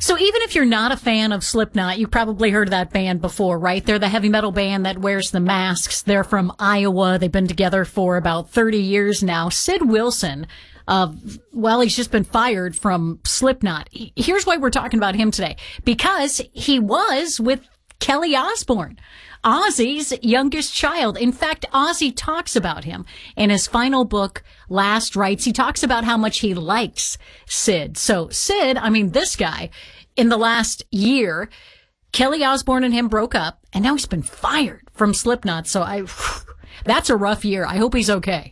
So even if you're not a fan of Slipknot, you've probably heard of that band before, right? They're the heavy metal band that wears the masks. They're from Iowa. They've been together for about 30 years now. Sid Wilson, he's just been fired from Slipknot. Here's why we're talking about him today. Because he was with Kelly Osbourne, Ozzy's youngest child. In fact, Ozzy talks about him in his final book, Last Rites. He talks about how much he likes Sid. So Sid, this guy, in the last year, Kelly Osbourne and him broke up, and now he's been fired from Slipknot. So that's a rough year. I hope he's okay.